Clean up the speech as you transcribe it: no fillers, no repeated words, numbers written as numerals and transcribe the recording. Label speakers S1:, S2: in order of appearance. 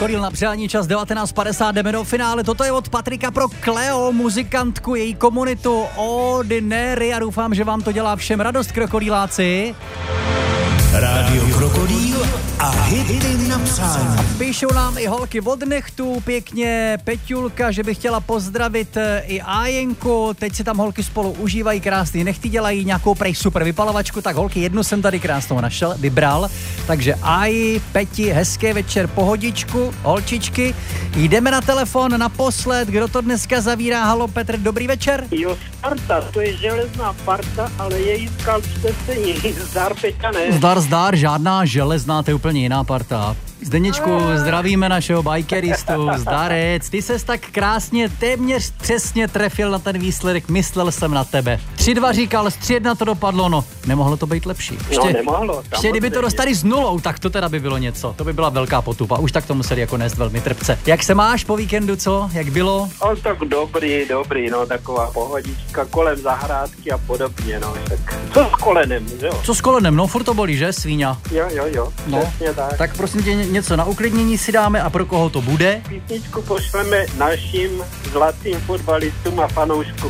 S1: Krokodýl na přání, čas 19:50, jdeme do finále. Toto je od Patrika pro Cleo, muzikantku, její komunitu Ordinary a doufám, že vám to dělá všem radost, krokodýláci.
S2: Rádio Krokodýl a hity na přání.
S1: A píšou nám i holky od nechtů, pěkně Peťulka, že by chtěla pozdravit i Ájenku. Teď si tam holky spolu užívají, krásný nechty, dělají nějakou prej super vypalovačku, tak holky, jednu jsem tady krásnou našel, vybral. Takže Áji, Peti, hezké večer, pohodičku, holčičky. Jdeme na telefon naposled, kdo to dneska zavírá? Halo Petr, dobrý večer.
S3: Jo, Sparta, to je železná parta, ale její skal čtecení. Zdar, Peťa, ne?
S1: Zdar, žádná železná, to je úplně jiná parta. Zdeněčku, zdravíme našeho bajkeristu, zdarec. Ty ses tak krásně, téměř přesně trefil na ten výsledek, myslel jsem na tebe. 3-2 říkal, z 3-1 to dopadlo, no, nemohlo to být lepší.
S3: Nemohlo.
S1: Ještě kdyby to dostali s nulou, tak to teda by bylo něco. To by byla velká potupa, už tak to museli jako nést velmi trpce. Jak se máš po víkendu, co? Jak bylo?
S3: Tak dobrý, no, taková pohodička kolem zahrádky a podobně, no, tak co s kolenem, jo?
S1: Co s kolenem, no, furt to bolí, že, svíňa?
S3: Jo,
S1: no,
S3: přesně tak.
S1: Tak prosím tě, něco na uklidnění si dáme a pro koho to bude?
S3: Písničku pošleme našim zlatým fotbalistům a fanouškům